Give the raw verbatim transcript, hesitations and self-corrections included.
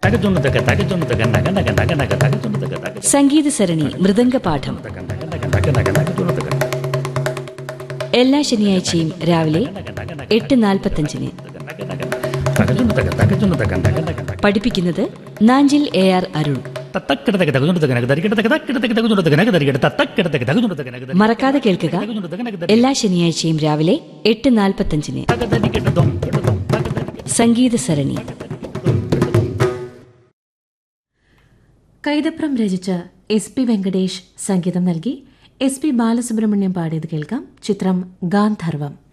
സംഗീത സരണി മൃദംഗപാഠം എല്ലാ ശനിയാഴ്ചയും രാവിലെ എട്ട് നാൽപ്പത്തഞ്ചിന്. പഠിപ്പിക്കുന്നത് നാഞ്ചിൽ എ ആർ അരുൺ. മറക്കാതെ കേൾക്കുക, എല്ലാ ശനിയാഴ്ചയും രാവിലെ എട്ട് നാൽപ്പത്തഞ്ചിന് സംഗീത സരണി. കൈതപ്രം രചിച്ച എസ് പി വെങ്കടേഷ് സംഗീതം നൽകി. എസ് പി ബാലസുബ്രഹ്മണ്യം പാടിയത് കേൾക്കാം. ചിത്രം ഗാന്ധർവം.